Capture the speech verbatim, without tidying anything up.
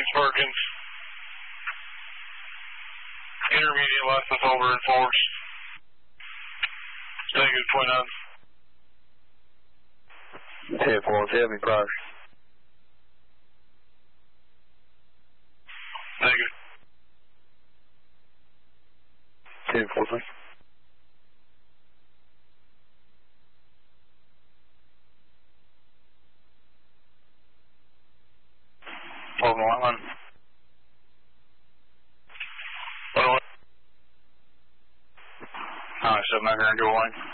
James Perkins. Intermediate license over in force. Negative twenty-nine. ten four seven, prior. Negative. ten four three. Over line. Alright, so I'm not going to go line.